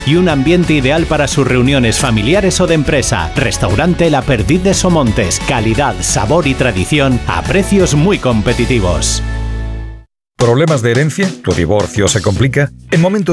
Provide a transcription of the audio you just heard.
y un ambiente ideal para sus reuniones familiares o de empresa. Restaurante La Perdiz de Somontes. Calidad, sabor y tradición a precios muy competitivos. ¿Problemas de herencia? ¿Tu divorcio se complica? En momentos